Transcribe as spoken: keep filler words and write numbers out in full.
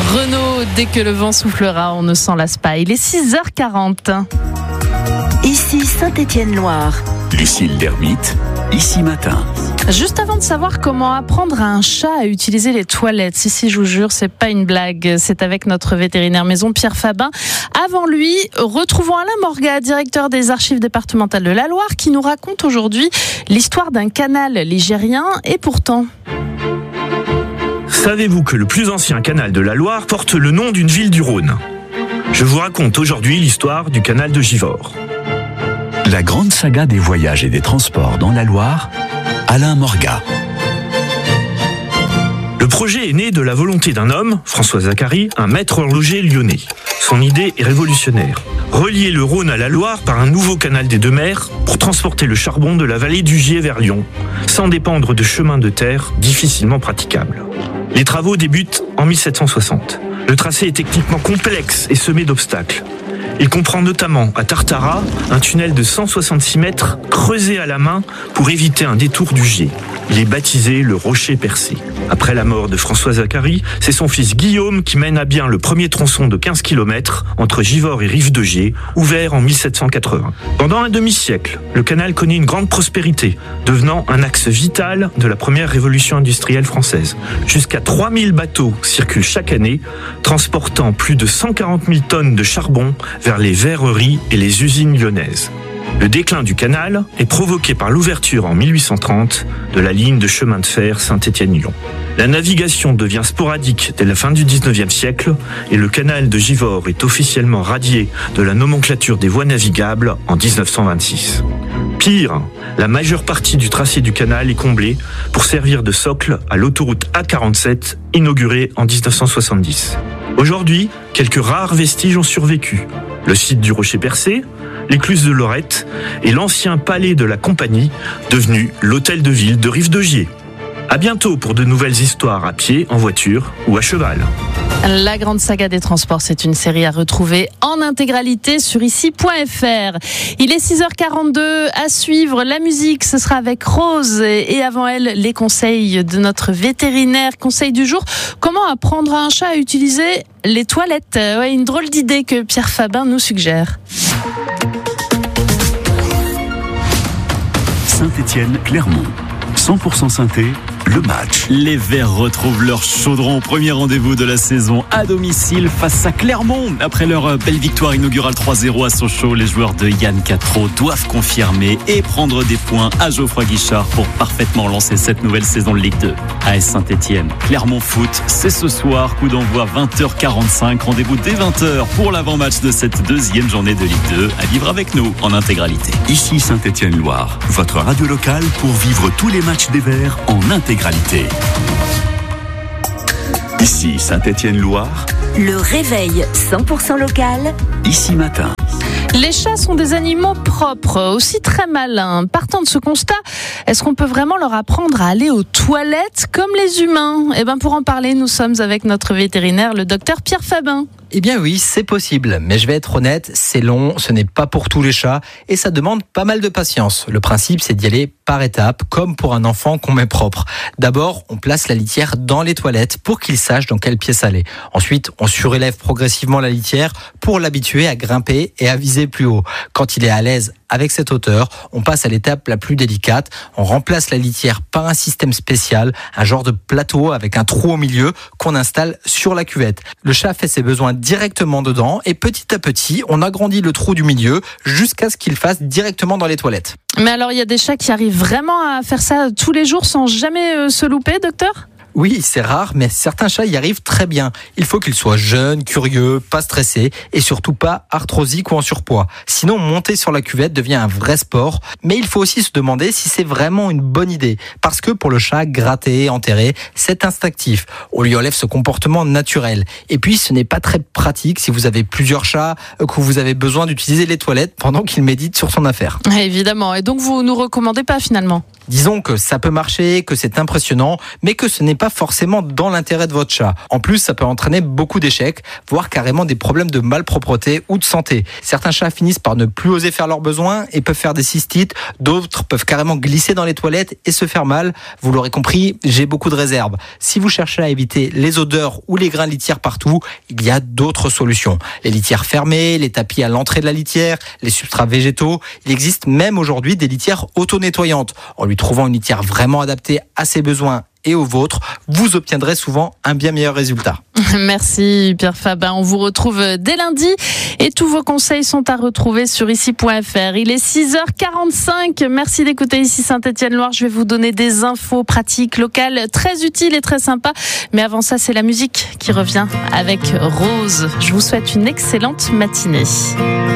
Renaud, dès que le vent soufflera, on ne s'en lasse pas. Il est six heures quarante. Ici Saint-Étienne-Loire. Lucille Dermite, Ici Matin. Juste avant de savoir comment apprendre à un chat à utiliser les toilettes, si, si, je vous jure, c'est pas une blague, c'est avec notre vétérinaire maison Pierre Fabin. Avant lui, retrouvons Alain Morgat, directeur des archives départementales de la Loire, qui nous raconte aujourd'hui l'histoire d'un canal ligérien, et pourtant... Savez-vous que le plus ancien canal de la Loire porte le nom d'une ville du Rhône ? Je vous raconte aujourd'hui l'histoire du canal de Givors. La grande saga des voyages et des transports dans la Loire, Alain Morgat. Le projet est né de la volonté d'un homme, François Zacharie, un maître horloger lyonnais. Son idée est révolutionnaire. Relier le Rhône à la Loire par un nouveau canal des deux mers pour transporter le charbon de la vallée du Gier vers Lyon, sans dépendre de chemins de terre difficilement praticables. Les travaux débutent en mille sept cent soixante. Le tracé est techniquement complexe et semé d'obstacles. Il comprend notamment à Tartaras un tunnel de cent soixante-six mètres creusé à la main pour éviter un détour du Gier. Il est baptisé le Rocher Percé. Après la mort de François Zacharie, c'est son fils Guillaume qui mène à bien le premier tronçon de quinze kilomètres entre Givors et Rive de Gier, ouvert en mille sept cent quatre-vingts. Pendant un demi-siècle, le canal connaît une grande prospérité, devenant un axe vital de la première révolution industrielle française. Jusqu'à trois mille bateaux circulent chaque année, transportant plus de cent quarante mille tonnes de charbon vers les verreries et les usines lyonnaises. Le déclin du canal est provoqué par l'ouverture en mille huit cent trente de la ligne de chemin de fer Saint-Étienne-Lyon. La navigation devient sporadique dès la fin du dix-neuvième siècle et le canal de Givors est officiellement radié de la nomenclature des voies navigables en dix-neuf cent vingt-six. Pire, la majeure partie du tracé du canal est comblée pour servir de socle à l'autoroute A quarante-sept inaugurée en dix-neuf cent soixante-dix. Aujourd'hui, quelques rares vestiges ont survécu. Le site du Rocher Percé, l'écluse de Lorette et l'ancien palais de la Compagnie, devenu l'hôtel de ville de Rive de Gier. À bientôt pour de nouvelles histoires à pied, en voiture ou à cheval. La grande saga des transports, c'est une série à retrouver en intégralité sur ici point f r. Il est six heures quarante-deux, à suivre la musique, ce sera avec Rose et avant elle, les conseils de notre vétérinaire. Conseil du jour, comment apprendre à un chat à utiliser les toilettes ? Ouais, une drôle d'idée que Pierre Fabin nous suggère. Saint-Étienne-Clermont, cent pour cent synthé, le match. Les Verts retrouvent leur chaudron. Premier rendez-vous de la saison à domicile face à Clermont. Après leur belle victoire inaugurale trois zéro à Sochaux, les joueurs de Yann Quatreau doivent confirmer et prendre des points à Geoffroy Guichard pour parfaitement lancer cette nouvelle saison de Ligue deux. A S Saint-Étienne, Clermont Foot, c'est ce soir, coup d'envoi vingt heures quarante-cinq. Rendez-vous dès vingt heures pour l'avant-match de cette deuxième journée de Ligue deux. À vivre avec nous en intégralité. Ici Saint-Étienne-Loire, votre radio locale pour vivre tous les matchs des Verts en intégralité. Ici Saint-Étienne-Loire, Le réveil cent pour cent local. Ici Matin. Les chats sont des animaux propres, aussi très malins. Partant de ce constat, est-ce qu'on peut vraiment leur apprendre à aller aux toilettes comme les humains ? Eh bien, pour en parler, nous sommes avec notre vétérinaire, le docteur Pierre Fabin. Eh bien oui, c'est possible, mais je vais être honnête, c'est long, ce n'est pas pour tous les chats et ça demande pas mal de patience. Le principe, c'est d'y aller par étapes, comme pour un enfant qu'on met propre. D'abord, on place la litière dans les toilettes pour qu'il sache dans quelle pièce aller. Ensuite, on surélève progressivement la litière pour l'habituer à grimper et à viser plus haut. Quand il est à l'aise avec cette hauteur, on passe à l'étape la plus délicate. On remplace la litière par un système spécial, un genre de plateau avec un trou au milieu qu'on installe sur la cuvette. Le chat fait ses besoins directement dedans et petit à petit, on agrandit le trou du milieu jusqu'à ce qu'il fasse directement dans les toilettes. Mais alors, il y a des chats qui arrivent vraiment à faire ça tous les jours sans jamais euh, se louper, docteur ? Oui, c'est rare, mais certains chats y arrivent très bien. Il faut qu'ils soient jeunes, curieux, pas stressés et surtout pas arthrosiques ou en surpoids. Sinon, monter sur la cuvette devient un vrai sport. Mais il faut aussi se demander si c'est vraiment une bonne idée. Parce que pour le chat, gratter, enterrer, c'est instinctif. On lui enlève ce comportement naturel. Et puis, ce n'est pas très pratique si vous avez plusieurs chats, que vous avez besoin d'utiliser les toilettes pendant qu'il médite sur son affaire. Évidemment. Et donc, vous nous recommandez pas finalement ? Disons que ça peut marcher, que c'est impressionnant, mais que ce n'est pas forcément dans l'intérêt de votre chat. En plus, ça peut entraîner beaucoup d'échecs, voire carrément des problèmes de malpropreté ou de santé. Certains chats finissent par ne plus oser faire leurs besoins et peuvent faire des cystites, d'autres peuvent carrément glisser dans les toilettes et se faire mal. Vous l'aurez compris, j'ai beaucoup de réserves. Si vous cherchez à éviter les odeurs ou les grains litières partout, il y a d'autres solutions. Les litières fermées, les tapis à l'entrée de la litière, les substrats végétaux. Il existe même aujourd'hui des litières auto-nettoyantes. En lui trouvant une litière vraiment adaptée à ses besoins et aux vôtres, vous obtiendrez souvent un bien meilleur résultat. Merci Pierre Fabin, on vous retrouve dès lundi et tous vos conseils sont à retrouver sur ici point f r. Il est six heures quarante-cinq, merci d'écouter Ici Saint-Étienne-Loire. Je vais vous donner des infos pratiques locales très utiles et très sympas, mais avant ça c'est la musique qui revient avec Rose. Je vous souhaite une excellente matinée.